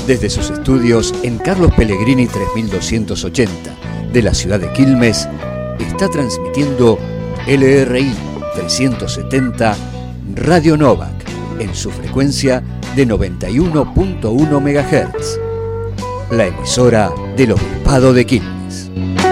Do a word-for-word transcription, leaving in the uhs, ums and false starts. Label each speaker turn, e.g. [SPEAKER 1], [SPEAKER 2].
[SPEAKER 1] Desde sus estudios en Carlos Pellegrini tres mil doscientos ochenta de la ciudad de Quilmes, está transmitiendo L R I trescientos setenta Radio Novak en su frecuencia de noventa y uno punto uno megahertz, la emisora del Obispado de Quilmes.